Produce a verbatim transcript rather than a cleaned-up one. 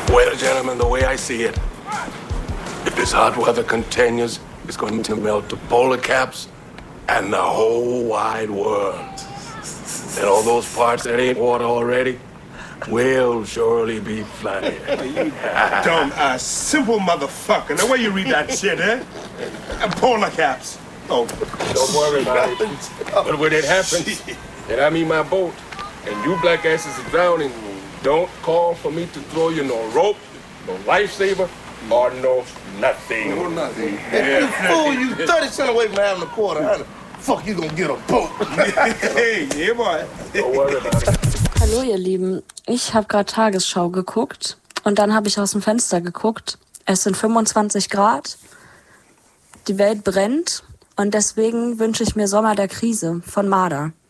Well, gentlemen, the way I see it, if this hot weather continues, it's going to melt the polar caps and the whole wide world. And all those parts that ain't water already will surely be flooded. You dumb, uh, simple motherfucker. The way you read that shit, eh? And polar caps. Oh, don't worry about it. But when it happens, and I'm in my boat, and you black asses are drowning, don't call for me to throw you no rope, no lifesaver, or no nothing. No nothing. Yeah. You fool, you thirty cents away from having a quarter. How the fuck you gonna get a boat? Hey, yeah, boy. Don't worry about it. Hallo ihr Lieben, ich habe gerade Tagesschau geguckt und dann habe ich aus dem Fenster geguckt. Es sind fünfundzwanzig Grad, die Welt brennt und deswegen wünsche ich mir Sommer der Krise von Marder.